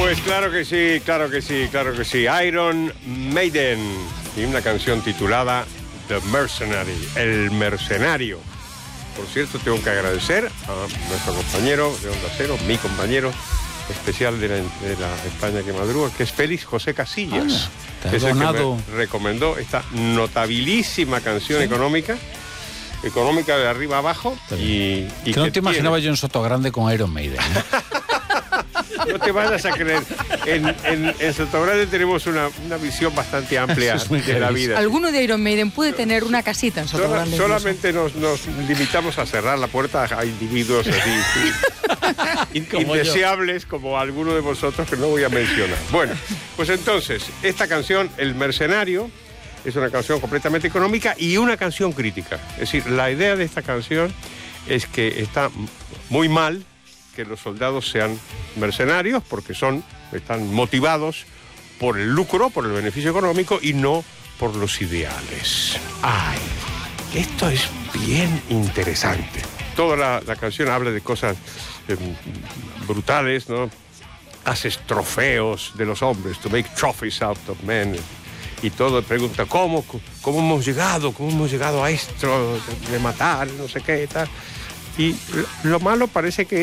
Pues claro que sí, claro que sí, claro que sí. Iron Maiden y una canción titulada The Mercenary, El Mercenario. Por cierto, tengo que agradecer a nuestro compañero de Onda Cero, mi compañero especial de la España que madruga, que es Félix José Casillas. Te es has el que donado. me recomendó esta notabilísima canción económica de arriba abajo. Y que no te imaginaba yo en Sotogrande con Iron Maiden, ¿no? No te vayas a creer. En Sotogrande tenemos una visión bastante amplia de la vida. Alguno de Iron Maiden puede tener una casita en Sotogrande. Solamente nos limitamos a cerrar la puerta a individuos así indeseables como alguno de vosotros que no voy a mencionar. Bueno, pues entonces, esta canción, El Mercenario, es una canción completamente económica y una canción crítica. Es decir, la idea de esta canción es que está muy mal que los soldados sean mercenarios porque están motivados por el lucro, por el beneficio económico y no por los ideales. ¡Ay! Esto es bien interesante. Toda la canción habla de cosas brutales, ¿no? Haces trofeos de los hombres, to make trophies out of men. Y todo pregunta, ¿cómo hemos llegado? ¿Cómo hemos llegado a esto de matar, no sé qué, tal? Y lo malo parece que